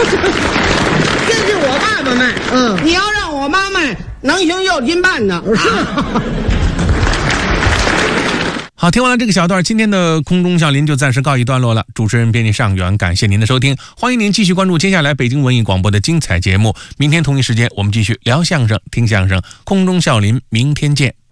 这是我爸爸卖，你要让我妈卖，能行6斤半呢。 是好，听完了这个小段，今天的空中笑林就暂时告一段落了。主持人编辑尚远，感谢您的收听，欢迎您继续关注接下来北京文艺广播的精彩节目。明天同一时间，我们继续聊相声、听相声，空中笑林，明天见。